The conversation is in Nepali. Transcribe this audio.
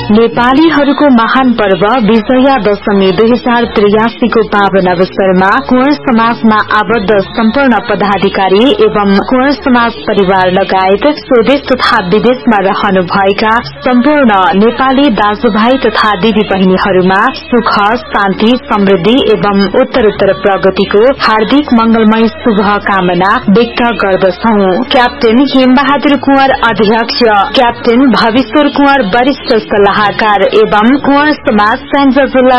नेपालीहरूको महान पर्व विजया दशमी 2083 को पावन अवसरमा कुंवर समाजमा आबद्ध सम्पूर्ण पदाधिकारी एवं कुंवर समाज परिवार लगायत स्वदेश तथा विदेशमा रहनुभएका सम्पूर्ण नेपाली दाजुभाइ तथा दिदी बहिनीहरूमा सुख शान्ति समृद्धि एवं उत्तरोत्तर प्रगतिको हार्दिक मंगलमय शुभकामना व्यक्त गर्दछौं। क्याप्टेन हेमबहादुर कुंवर अध्यक्ष, क्याप्टेन भविश्वर कुंवर वरिष्ठ सल्लाहकार एवं कुंवर समाज स्याङ्जा जिल्ला